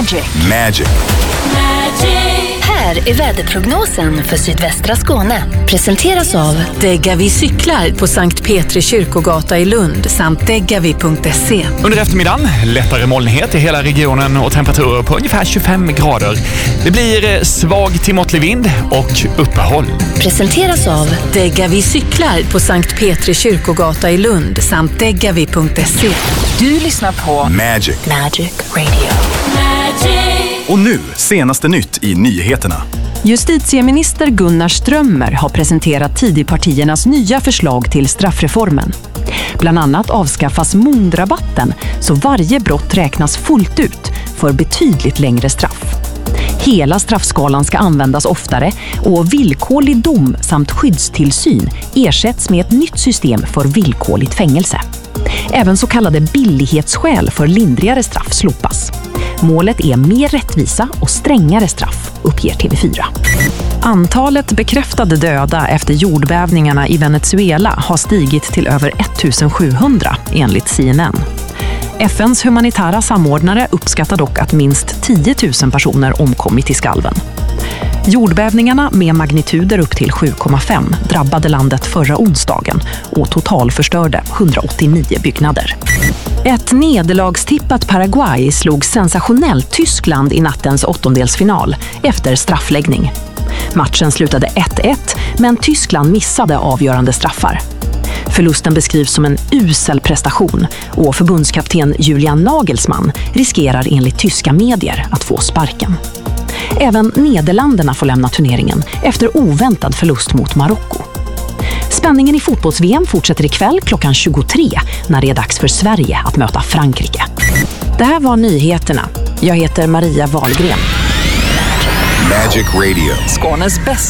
Magic. Här är väderprognosen för sydvästra Skåne. Presenteras av Degavi cyklar på Sankt Petri kyrkogata i Lund samt degavi.se. Under eftermiddagen lättare molnighet i hela regionen och temperaturer på ungefär 25 grader. Det blir svag till måttlig vind och uppehåll. Presenteras av Degavi cyklar på Sankt Petri kyrkogata i Lund samt degavi.se. Du lyssnar på Magic Radio. Och nu, senaste nytt i nyheterna. Justitieminister Gunnar Strömmer har presenterat Tidöpartiernas nya förslag till straffreformen. Bland annat avskaffas mundrabatten så varje brott räknas fullt ut för betydligt längre straff. Hela straffskalan ska användas oftare och villkorlig dom samt skyddstillsyn ersätts med ett nytt system för villkorligt fängelse. Även så kallade billighetsskäl för lindrigare straff slopas. Målet är mer rättvisa och strängare straff, uppger TV4. Antalet bekräftade döda efter jordbävningarna i Venezuela har stigit till över 1700 enligt CNN. FNs humanitära samordnare uppskattar dock att minst 10 000 personer omkommit i skalven. Jordbävningarna med magnituder upp till 7,5 drabbade landet förra onsdagen och totalförstörde 189 byggnader. Ett nederlagstippat Paraguay slog sensationellt Tyskland i nattens åttondelsfinal efter straffläggning. Matchen slutade 1-1, men Tyskland missade avgörande straffar. Förlusten beskrivs som en usel prestation och förbundskapten Julian Nagelsmann riskerar enligt tyska medier att få sparken. Även Nederländerna får lämna turneringen efter oväntad förlust mot Marocko. Spänningen i fotbolls-VM fortsätter ikväll klockan 23 när det är dags för Sverige att möta Frankrike. Det här var nyheterna. Jag heter Maria Wahlgren. Magic Radio. Skånes bästa